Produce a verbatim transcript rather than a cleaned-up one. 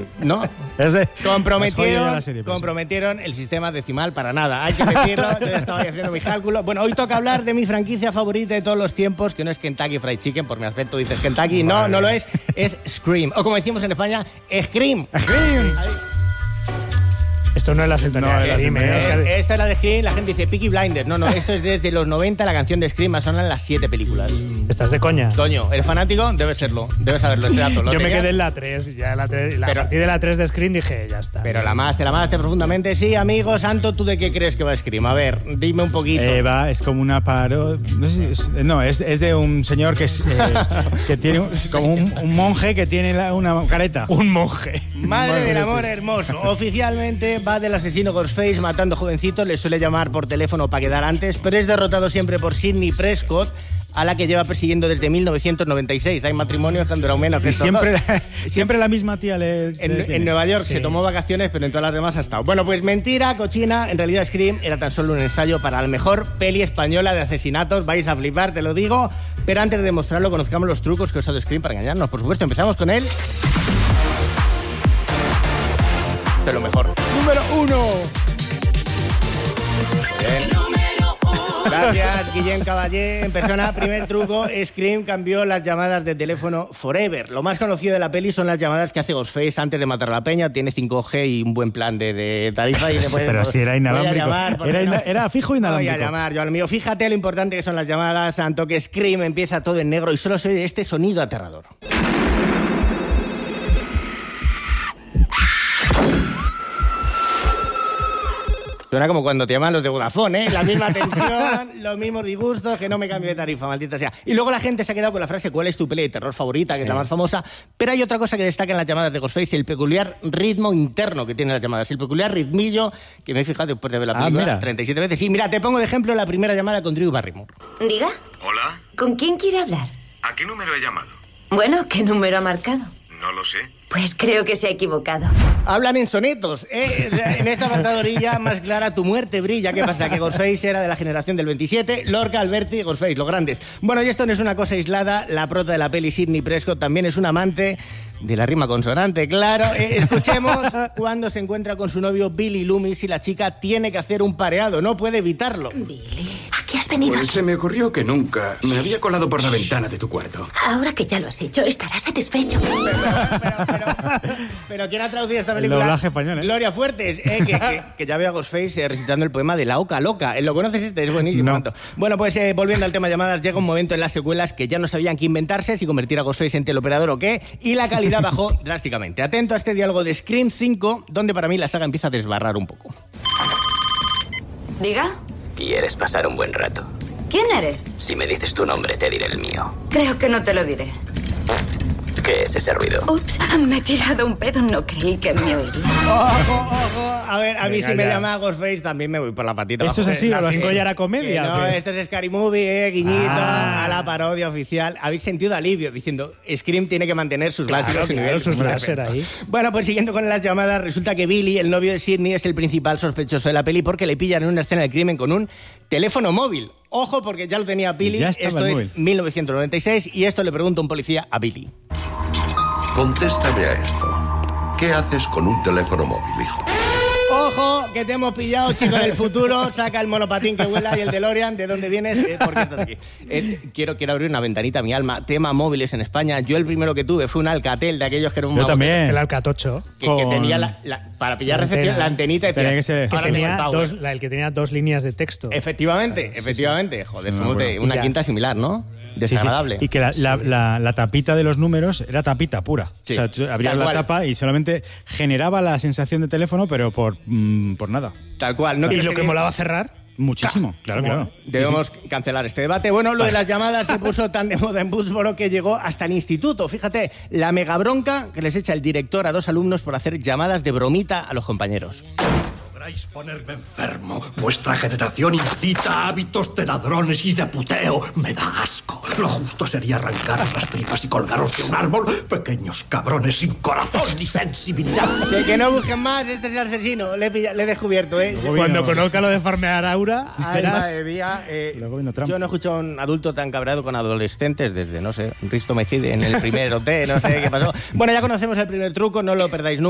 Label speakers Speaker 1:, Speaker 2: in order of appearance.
Speaker 1: ¿No?
Speaker 2: Ese,
Speaker 1: comprometieron,
Speaker 2: serie,
Speaker 1: comprometieron el sistema decimal para nada. Hay que decirlo, yo ya estaba haciendo mi cálculo. Bueno, hoy toca hablar de mi franquicia favorita de todos los tiempos, que no es Kentucky Fried Chicken, por mi aspecto dices Kentucky. No, no lo es. Es Scream. O como decimos en España, Scream.
Speaker 2: Scream.
Speaker 1: Ahí.
Speaker 3: Esto no es la sintonía
Speaker 2: no,
Speaker 3: de Scream.
Speaker 1: Eh, esta es la de Scream, la gente dice Peaky Blinders. No, no, esto es desde los noventa, la canción de Scream, más sonan las siete películas.
Speaker 3: ¿Estás de coña?
Speaker 1: Coño, ¿eres fanático? Debes serlo, debes saberlo, este dato.
Speaker 3: Yo me
Speaker 1: tenías?
Speaker 3: quedé en la tres, ya la tres, la,
Speaker 1: Pero,
Speaker 3: a partir de la tres de Scream dije, ya está.
Speaker 1: Pero la amaste, la amaste profundamente. Sí, amigo Santo, ¿tú de qué crees que va Scream? A ver, dime un poquito.
Speaker 2: Eh, va, es como una paro... No, sé si es, no es, es de un señor que, es, eh, que tiene un, como un, un monje que tiene la, una careta.
Speaker 3: Un monje.
Speaker 1: Madre
Speaker 2: Madre
Speaker 1: del
Speaker 2: sí.
Speaker 1: amor hermoso. Oficialmente va del asesino Ghostface matando jovencitos, le suele llamar por teléfono para quedar antes, pero es derrotado siempre por Sidney Prescott, a la que lleva persiguiendo desde mil novecientos noventa y seis. Hay matrimonios que han durado menos que
Speaker 2: Y
Speaker 1: estos
Speaker 2: siempre,
Speaker 1: dos.
Speaker 2: siempre la misma tía le...
Speaker 1: En,
Speaker 2: le
Speaker 1: en Nueva York
Speaker 3: Sí.
Speaker 1: se tomó vacaciones, pero en todas las demás ha estado. Bueno, pues mentira, cochina. En realidad Scream era tan solo un ensayo para la mejor peli española de asesinatos. Vais a flipar, te lo digo. Pero antes de demostrarlo, conozcamos los trucos que ha usado Scream para engañarnos. Por supuesto, empezamos con él. De lo mejor. Número uno. Bien. Gracias, Guillén Caballé. En persona, primer truco, Scream cambió las llamadas de teléfono forever. Lo más conocido de la peli son las llamadas que hace Ghostface antes de matar a la peña. Tiene cinco G y un buen plan de, de tarifa. Y después,
Speaker 2: Pero si era inalámbrico.
Speaker 1: Llamar,
Speaker 2: Era, ina-
Speaker 1: no,
Speaker 2: era fijo inalámbrico.
Speaker 1: Voy a llamar yo al mío. Fíjate lo importante que son las llamadas, Santo, que Scream empieza todo en negro y solo se oye este sonido aterrador. Suena como cuando te llaman los de Vodafone, ¿eh? La misma tensión, los mismos disgustos, que no me cambio de tarifa, maldita sea. Y luego la gente se ha quedado con la frase ¿cuál es tu peli de terror favorita? Que sí. Es la más famosa. Pero hay otra cosa que destaca en las llamadas de Ghostface, el peculiar ritmo interno que tienen las llamadas. El peculiar ritmillo que me he fijado después de ver la película
Speaker 2: ah, mira.
Speaker 1: treinta y siete veces. Sí, mira, te pongo de ejemplo la primera llamada con Drew Barrymore.
Speaker 4: Diga.
Speaker 5: Hola.
Speaker 4: ¿Con quién quiere hablar?
Speaker 5: ¿A qué número he llamado?
Speaker 4: Bueno, ¿qué número ha marcado?
Speaker 5: No lo sé.
Speaker 4: Pues creo que se ha equivocado.
Speaker 1: Hablan en sonetos, ¿eh? En esta apartadorilla más clara tu muerte brilla. ¿Qué pasa? Que Ghostface era de la generación del veintisiete, Lorca, Alberti y Ghostface, los grandes. Bueno, y esto no es una cosa aislada. La prota de la peli, Sidney Prescott, también es un amante de la rima consonante, claro. Eh, escuchemos cuando se encuentra con su novio Billy Loomis y la chica tiene que hacer un pareado. No puede evitarlo.
Speaker 4: Billy, ¿a qué has venido?
Speaker 6: Pues se me ocurrió que nunca me había colado por la ventana de tu cuarto.
Speaker 4: Ahora que ya lo has hecho, estarás satisfecho.
Speaker 1: Pero, pero, pero, pero ¿quién ha traducido esta película?
Speaker 2: El doblaje español, ¿eh?
Speaker 1: Gloria Fuertes, eh, que, que, que ya veo a Ghostface eh, recitando el poema de La Oca Loca. ¿Lo conoces este? Es buenísimo.
Speaker 2: No.
Speaker 1: Tanto. Bueno, pues eh, volviendo al tema de llamadas, llega un momento en las secuelas que ya no sabían qué inventarse, si convertir a Ghostface en teleoperador o qué, y la calidad bajó drásticamente. Atento a este diálogo de Scream cinco, donde para mí la saga empieza a desbarrar un poco.
Speaker 4: Diga.
Speaker 7: ¿Quieres pasar un buen rato?
Speaker 4: ¿Quién eres?
Speaker 7: Si me dices tu nombre, te diré el mío.
Speaker 4: Creo que no te lo diré.
Speaker 7: ¿Qué es ese ruido?
Speaker 4: Ups, me he tirado un pedo, no creí que me oirías.
Speaker 1: ¡Ojo, ojo! A ver, a mí
Speaker 3: Venga,
Speaker 1: si me
Speaker 3: ya.
Speaker 1: llama Ghostface también me voy por la patita.
Speaker 2: ¿Esto es
Speaker 1: abajo.
Speaker 2: así
Speaker 1: La
Speaker 2: o lo has
Speaker 1: cinco
Speaker 2: hecho?
Speaker 3: ya era comedia?
Speaker 1: Que no,
Speaker 3: ¿o qué?
Speaker 1: esto es Scary Movie, eh, guiñito,
Speaker 3: Ah.
Speaker 1: a la parodia oficial. Habéis sentido de alivio diciendo Scream tiene que mantener sus
Speaker 3: Claro,
Speaker 1: básicos
Speaker 3: claro,
Speaker 1: niveles.
Speaker 3: sus
Speaker 1: Muy
Speaker 3: láser
Speaker 1: perfecto.
Speaker 3: ahí.
Speaker 1: Bueno, pues siguiendo con las llamadas, resulta que Billy, el novio de Sidney, es el principal sospechoso de la peli porque le pillan en una escena del crimen con un teléfono móvil. Ojo, porque ya lo tenía Billy.
Speaker 2: Ya estaba
Speaker 1: Esto
Speaker 2: el
Speaker 1: es
Speaker 2: móvil.
Speaker 1: mil novecientos noventa y seis y esto le pregunta un policía a Billy.
Speaker 8: Contéstame a esto. ¿Qué haces con un teléfono móvil, hijo?
Speaker 1: Ojo, que te hemos pillado, chico del futuro. Saca el monopatín que vuela y el DeLorean. ¿De dónde vienes? Eh, ¿Por qué estás aquí? Eh, quiero, quiero abrir una ventanita a mi alma. Tema móviles en España. Yo el primero que tuve fue un Alcatel, de aquellos que era un
Speaker 2: Yo
Speaker 1: mago
Speaker 2: también.
Speaker 3: El Alcatocho.
Speaker 1: Que, que
Speaker 2: Con-
Speaker 1: tenía la, la- para pillar
Speaker 3: La
Speaker 1: recepción,
Speaker 3: antena.
Speaker 1: la antenita y
Speaker 2: Tenía
Speaker 1: decías,
Speaker 2: que ser-
Speaker 3: Que
Speaker 1: ahora tengo
Speaker 3: tenía
Speaker 1: el power.
Speaker 3: dos, la, el que tenía dos líneas de texto.
Speaker 1: Efectivamente,
Speaker 3: sí,
Speaker 1: efectivamente. Joder,
Speaker 2: Sí, me
Speaker 1: somos de
Speaker 2: acuerdo.
Speaker 1: una
Speaker 3: Y ya.
Speaker 1: quinta similar, ¿no?
Speaker 2: Sí, sí.
Speaker 1: Desagradable.
Speaker 2: Y que la, la, la, la tapita de los números era tapita pura.
Speaker 1: Sí,
Speaker 2: O sea, tú abrías
Speaker 1: tal
Speaker 2: la
Speaker 1: cual.
Speaker 2: tapa y solamente generaba la sensación de teléfono, pero por, mm, por nada.
Speaker 1: Tal cual. No
Speaker 3: y
Speaker 1: quiero
Speaker 3: lo que
Speaker 1: seguir-
Speaker 3: molaba cerrar.
Speaker 2: Muchísimo, claro,
Speaker 3: ¿Cómo?
Speaker 2: claro.
Speaker 1: Debemos cancelar este debate. Bueno, lo de las llamadas se puso tan de moda en Bootsboro que llegó hasta el instituto. Fíjate, la mega bronca que les echa el director a dos alumnos por hacer llamadas de bromita a los compañeros.
Speaker 9: Lográis ponerme enfermo. Vuestra generación incita a hábitos de ladrones y de puteo. Me da asco. Lo justo sería arrancaros las tripas y colgaros de un árbol. Pequeños cabrones sin corazón ni sensibilidad.
Speaker 1: Que, que no busquen más, este es el asesino. Le he, pilla- le he descubierto, ¿eh?
Speaker 2: Luego
Speaker 3: Cuando
Speaker 2: vino-
Speaker 3: conozca lo de farmear Aura,
Speaker 1: Ay,
Speaker 3: verás.
Speaker 1: madre mía, eh,
Speaker 2: Luego vino Trump.
Speaker 1: yo no he escuchado a un adulto tan cabreado con adolescentes desde, no sé, Risto Mejide en el primer O T, no sé qué pasó. Bueno, ya conocemos el primer truco, no lo perdáis nunca.